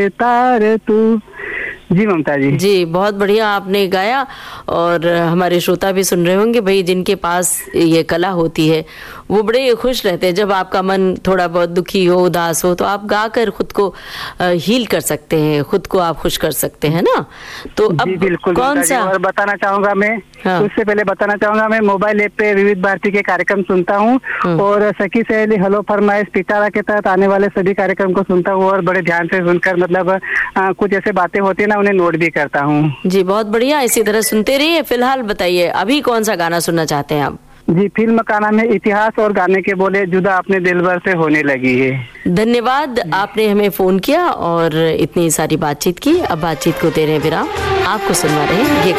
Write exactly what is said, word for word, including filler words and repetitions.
तार तू। जी ममता जी। जी बहुत बढ़िया आपने गाया और हमारे श्रोता भी सुन रहे होंगे भाई, जिनके पास ये कला होती है वो बड़े खुश रहते हैं। जब आपका मन थोड़ा बहुत दुखी हो, उदास हो, तो आप गाकर खुद को हील कर सकते हैं, खुद को आप खुश कर सकते हैं ना। तो अब जी बिल्कुल कौन सा और बताना चाहूंगा मैं, हाँ। उससे पहले बताना चाहूंगा मैं मोबाइल ऐप पे विविध भारती के कार्यक्रम सुनता हूँ और सखी सहेली हलो फरमाइश पिटारा के तहत आने वाले सभी कार्यक्रम को सुनता हूँ और बड़े ध्यान से सुनकर मतलब आ, कुछ ऐसे बातें होती है ना, उन्हें नोट भी करता हूँ। जी बहुत बढ़िया, इसी तरह सुनते रहिए। फिलहाल बताइए अभी कौन सा गाना सुनना चाहते हैं आप? जी फिल्म का नाम है इतिहास और गाने के बोले जुदा अपने दिलबर से होने लगी है। धन्यवाद, आपने हमें फोन किया और इतनी सारी बातचीत की। अब बातचीत को दे रहे हैं विराम, आपको सुनवा रहे हैं ये